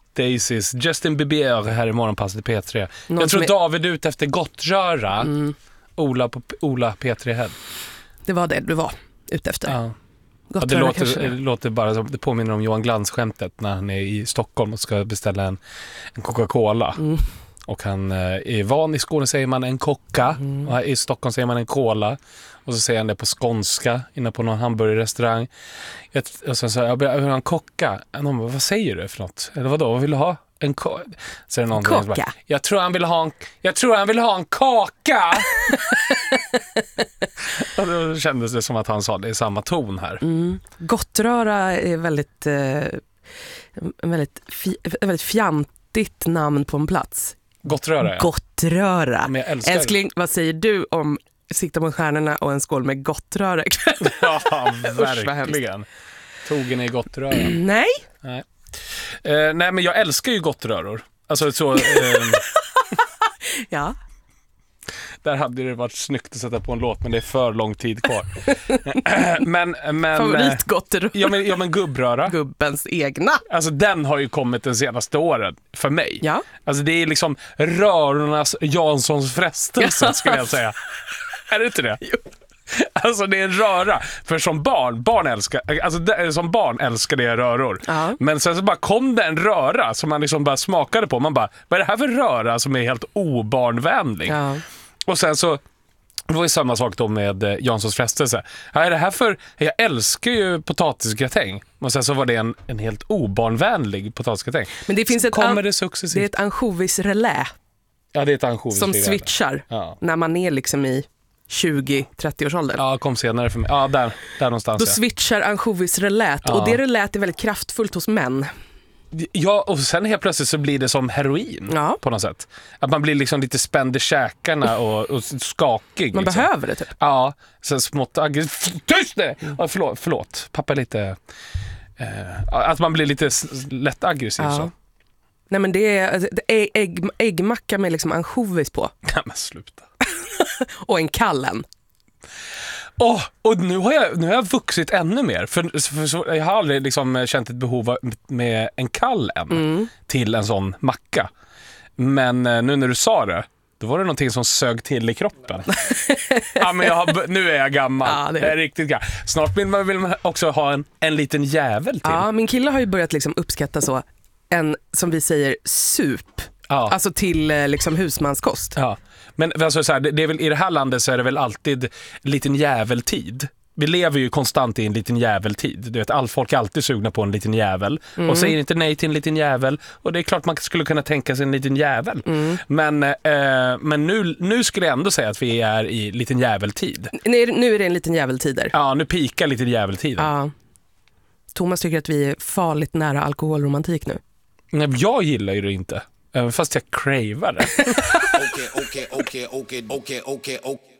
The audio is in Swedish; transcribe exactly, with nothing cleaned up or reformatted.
Daisys, Justin Bieber här i morgonpasset i P tre. Någon jag tror är... David är ute efter gottröra. Mm. Ola på Ola P tre Head. Det var det du var ute efter. Ja. Ja, det, låter, det låter bara som, det påminner om Johan Glans-skämtet när han är i Stockholm och ska beställa en, en Coca-Cola. Mm. Och han är van i Skåne säger man en kocka mm. och i Stockholm säger man en cola. Och så säger han det på skånska inne på någon hamburgerrestaurang. Och sen så jag vill ha en kocka. Någon bara, vad säger du för något? Eller vadå, vad vill du ha? En ko- så är det någon kocka? Bara, jag tror han vill ha en, jag tror han vill ha en kaka. Och då kändes det som att han sa det i samma ton här. Mm. Gottröra är väldigt, eh, en väldigt, fi, väldigt fjantigt namn på en plats. Gottröra, ja. Gottröra. Men jag älskar Älskling, det. vad säger du om sikta mot stjärnorna och en skål med gottröra ikväll? Ja, verkligen. Togen är gottröra. Nej. Nej. Eh, nej, men jag älskar ju gottröror. Alltså så... Eh, ja. Där hade det varit snyggt att sätta på en låt, men det är för lång tid kvar. men, men, Favoritgottröra. Ja men, ja, men gubbröra. Gubbens egna. Alltså den har ju kommit den senaste åren för mig. Ja. Alltså det är liksom rörornas Janssons frestelse skulle jag säga. Är det inte det? Jo. Alltså det är en röra. För som barn, barn älskar, alltså det, som barn älskar det röror. Uh-huh. Men sen så bara kom det en röra som man liksom bara smakade på. Man bara, vad är det här för röra som är helt obarnvänlig? Uh-huh. Och sen så, det var ju samma sak då med eh, Janssons frestelse. Ja, är det här för, jag älskar ju potatisgratäng. Och sen så var det en, en helt obarnvänlig potatisgratäng. Men det finns ett, kommer det successivt. Det är ett ansjovisrelä. Ja, det är ett ansjovisrelä. Som switchar ja. När man är liksom i tjugo till trettio års ålder. Ja, kom senare för mig. Ja, där, där någonstans. Då ja. switchar ansjovisrelät. Ja. Och det relät är väldigt kraftfullt hos män. Ja, och sen helt plötsligt så blir det som heroin ja. På något sätt. Att man blir liksom lite spänd i käkarna och, och skakig. Man liksom. behöver det typ. Ja, sen smått aggressivt. Tyst det! Ja, förlåt, förlåt. Pappa är lite... Eh, att man blir lite lätt aggressiv ja. Så. Nej men det är, det är ägg, äggmacka med liksom ansjovis på. Nej men sluta. Och en kallen. Oh, och nu har, jag, nu har jag vuxit ännu mer. För, för, för jag har aldrig liksom känt ett behov med en kall än mm. till en sån macka. Men nu när du sa det, då var det någonting som sög till i kroppen. Ja, men jag har, nu är jag gammal. Ja, det är... Jag är riktigt gammal. Snart vill man, vill man också ha en, en liten jävel till. Ja, min kille har ju börjat liksom uppskatta så en, som vi säger, sup. Ja. Alltså till liksom husmanskost. Ja. Men alltså, så här, det, det är väl, i det här landet så är det väl alltid en liten jäveltid. Vi lever ju konstant i en liten jäveltid. Du vet, all folk är alltid sugna på en liten jävel. Mm. Och säger inte nej till en liten jävel. Och det är klart man skulle kunna tänka sig en liten jävel. Mm. Men, eh, men nu, nu skulle jag ändå säga att vi är i liten jäveltid. Nu, nu är det en liten jäveltider. Ja, nu pikar lite jäveltiden. Ja. Thomas tycker att vi är farligt nära alkoholromantik nu. Nej, jag gillar ju det inte. Fast jag cravar det. Okej, okej, okej, okej, okej, okej, okej.